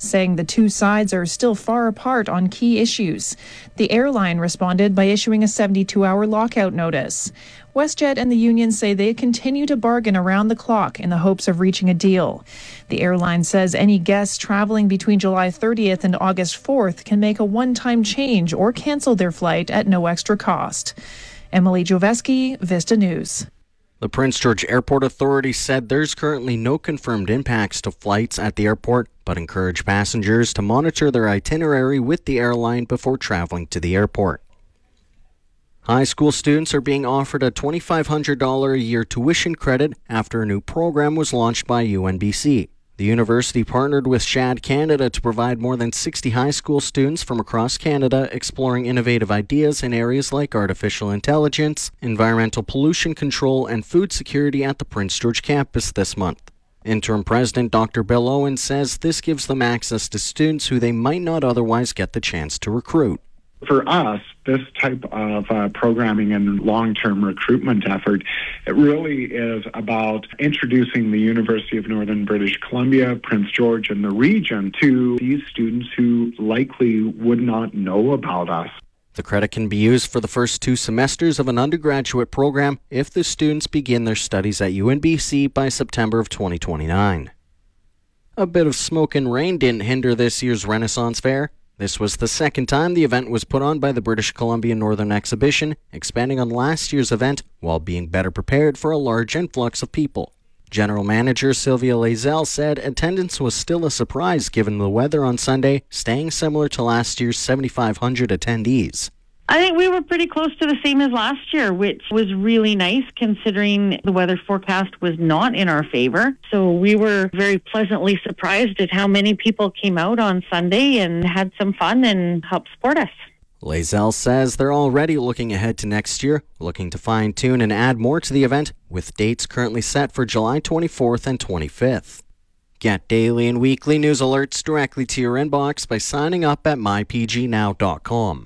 saying the two sides are still far apart on key issues. The airline responded by issuing a 72-hour lockout notice. WestJet and the union say they continue to bargain around the clock in the hopes of reaching a deal. The airline says any guests traveling between July 30th and August 4th can make a one-time change or cancel their flight at no extra cost. Emily Joveski, Vista News. The Prince George Airport Authority said there's currently no confirmed impacts to flights at the airport, but encourage passengers to monitor their itinerary with the airline before traveling to the airport. High school students are being offered a $2,500 a year tuition credit after a new program was launched by UNBC. The university partnered with SHAD Canada to provide more than 60 high school students from across Canada exploring innovative ideas in areas like artificial intelligence, environmental pollution control, and food security at the Prince George campus this month. Interim President Dr. Bill Owen says this gives them access to students who they might not otherwise get the chance to recruit. For us, this type of programming and long-term recruitment effort, it really is about introducing the University of Northern British Columbia, Prince George, and the region to these students who likely would not know about us. The credit can be used for the first 2 semesters of an undergraduate program if the students begin their studies at UNBC by September of 2029. A bit of smoke and rain didn't hinder this year's Renaissance Fair. This was the second time the event was put on by the British Columbia Northern Exhibition, expanding on last year's event while being better prepared for a large influx of people. General Manager Sylvia Lazelle said attendance was still a surprise given the weather on Sunday, staying similar to last year's 7,500 attendees. I think we were pretty close to the same as last year, which was really nice considering the weather forecast was not in our favor. So we were very pleasantly surprised at how many people came out on Sunday and had some fun and helped support us. Lazelle says they're already looking ahead to next year, looking to fine-tune and add more to the event, with dates currently set for July 24th and 25th. Get daily and weekly news alerts directly to your inbox by signing up at mypgnow.com.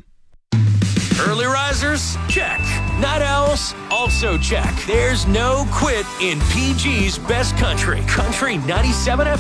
Early risers? Check. Night owls? Also check. There's no quit in PG's best country. Country 97 FM.